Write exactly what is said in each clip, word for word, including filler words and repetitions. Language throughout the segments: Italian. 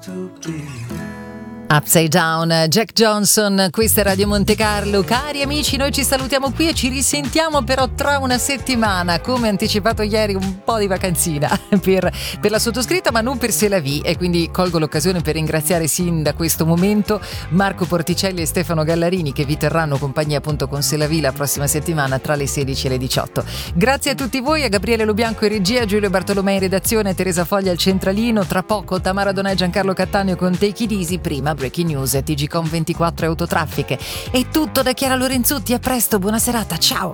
Upside Down, Jack Johnson, questa è Radio Monte Carlo. Cari amici, noi ci salutiamo qui e ci risentiamo però tra una settimana, come anticipato ieri, un po' di vacanzina per, per la sottoscritta, ma non per C'est la vie, e quindi colgo l'occasione per ringraziare sin da questo momento Marco Porticelli e Stefano Gallarini, che vi terranno compagnia appunto con C'est la vie la prossima settimana tra le sedici e le diciotto. Grazie a tutti voi, a Gabriele Lobianco in regia, Giulio Bartolomei in redazione, Teresa Foglia al centralino. Tra poco Tamara Donà e Giancarlo Cattaneo con Take It Easy, prima Breaking News, T G Com ventiquattro e Autotraffic. È tutto da Chiara Lorenzutti, a presto, buona serata, ciao.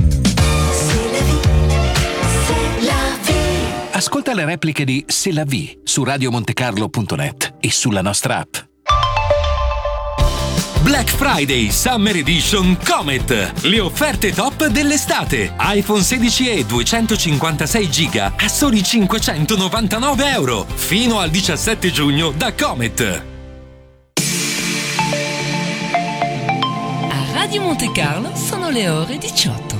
Ascolta le repliche di C'est la vie su radio monte carlo punto net e sulla nostra app. Black Friday Summer Edition Comet. Le offerte top dell'estate. iPhone sedici e duecentocinquantasei giga a soli cinquecentonovantanove euro. Fino al diciassette giugno da Comet. A Radio Monte Carlo sono le ore diciotto.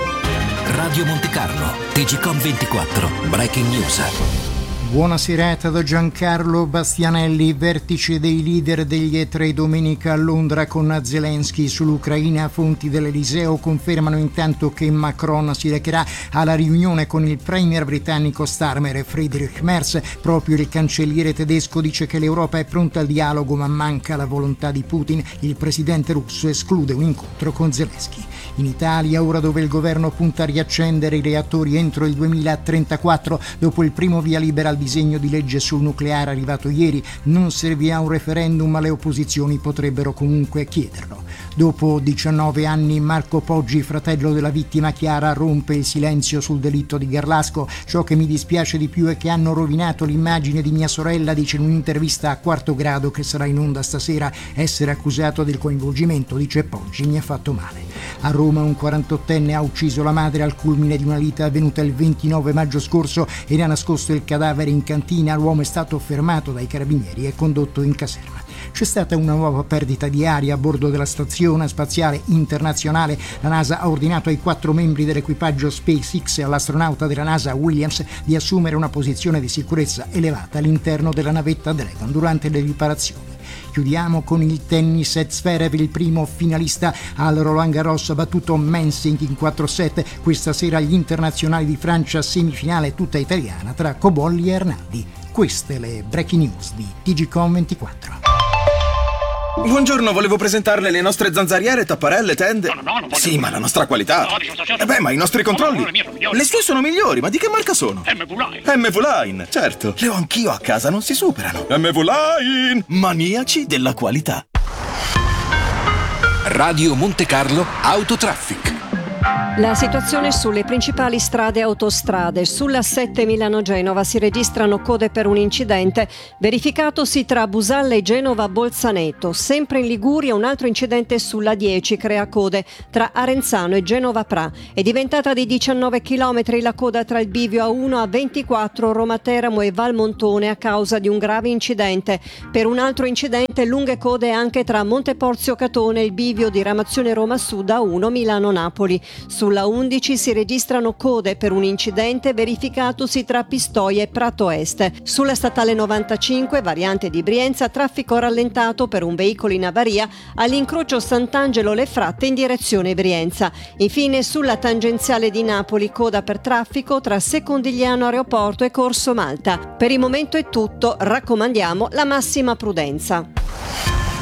Radio Monte Carlo, T G Com ventiquattro, Breaking News. Buona serata da Giancarlo Bastianelli. Vertice dei leader degli E tre domenica a Londra con Zelensky sull'Ucraina. Fonti dell'Eliseo confermano intanto che Macron si recherà alla riunione con il premier britannico Starmer. Friedrich Merz, proprio il cancelliere tedesco, dice che l'Europa è pronta al dialogo ma manca la volontà di Putin. Il presidente russo esclude un incontro con Zelensky. In Italia, ora dove il governo punta a riaccendere i reattori entro il duemilatrentaquattro, dopo il primo via libera al disegno di legge sul nucleare arrivato ieri, non servirà un referendum, ma le opposizioni potrebbero comunque chiederlo. Dopo diciannove anni, Marco Poggi, fratello della vittima Chiara, rompe il silenzio sul delitto di Garlasco. Ciò che mi dispiace di più è che hanno rovinato l'immagine di mia sorella, dice in un'intervista a Quarto Grado che sarà in onda stasera. Essere accusato del coinvolgimento, dice Poggi, mi ha fatto male. A Roma un quarantottenne ha ucciso la madre al culmine di una lite avvenuta il ventinove maggio scorso e ne ha nascosto il cadavere in cantina. L'uomo è stato fermato dai carabinieri e condotto in caserma. C'è stata una nuova perdita di aria a bordo della Stazione Spaziale Internazionale. La NASA ha ordinato ai quattro membri dell'equipaggio SpaceX e all'astronauta della NASA Williams di assumere una posizione di sicurezza elevata all'interno della navetta Dragon durante le riparazioni. Chiudiamo con il tennis. Ed Zverev, il primo finalista al Roland Garros, ha battuto Mensing in quattro set. Questa sera gli internazionali di Francia, semifinale tutta italiana tra Cobolli e Arnaldi. Queste le breaking news di T G Com ventiquattro. Buongiorno, volevo presentarle le nostre zanzariere, tapparelle, tende. No, no, no, non voglio. Sì, ma la nostra qualità. No, dice, Eh beh, ma i nostri controlli. No, no, le mie sono migliori. Le sue sono migliori, ma di che marca sono? M V Line. M V Line, certo. Le ho anch'io a casa, non si superano. M V Line, maniaci della qualità. Radio Monte Carlo Autotraffic. La situazione sulle principali strade e autostrade. Sulla sette Milano-Genova si registrano code per un incidente verificatosi tra Busalla e Genova-Bolzaneto. Sempre in Liguria un altro incidente sulla dieci crea code tra Arenzano e Genova-Pra. È diventata di diciannove chilometri la coda tra il bivio A uno a ventiquattro Roma-Teramo e Valmontone a causa di un grave incidente. Per un altro incidente lunghe code anche tra Monteporzio-Catone e il bivio di Ramazione Roma Sud A uno Milano-Napoli. Sulla undici si registrano code per un incidente verificatosi tra Pistoia e Prato Est. Sulla statale novantacinque, variante di Brienza, traffico rallentato per un veicolo in avaria all'incrocio Sant'Angelo-Le Fratte in direzione Brienza. Infine sulla tangenziale di Napoli, coda per traffico tra Secondigliano Aeroporto e Corso Malta. Per il momento è tutto, raccomandiamo la massima prudenza.